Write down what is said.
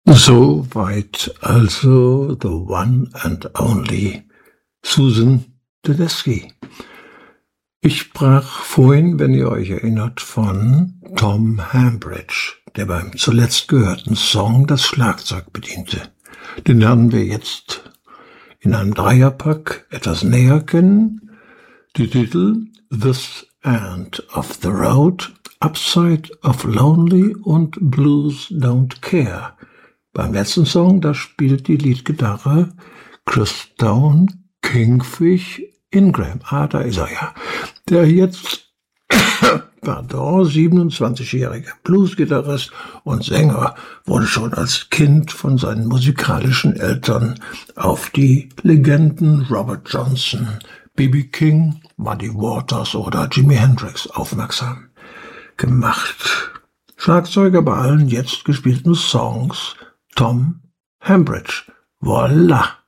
Soweit also the one and only Susan Tedeschi. Ich sprach vorhin, wenn ihr euch erinnert, von Tom Hambridge, der beim zuletzt gehörten Song das Schlagzeug bediente. Den lernen wir jetzt in einem Dreierpack etwas näher kennen. Die Titel This End of the Road, Upside of Lonely und Blues Don't Care. Beim letzten Song, da spielt die Leadgitarre Chris Stone Kingfish Ingram. Da ist er ja. Der jetzt 27-jährige Bluesgitarrist und Sänger wurde schon als Kind von seinen musikalischen Eltern auf die Legenden Robert Johnson, B.B. King, Muddy Waters oder Jimi Hendrix aufmerksam gemacht. Schlagzeuger bei allen jetzt gespielten Songs Tom Hambridge. Voila!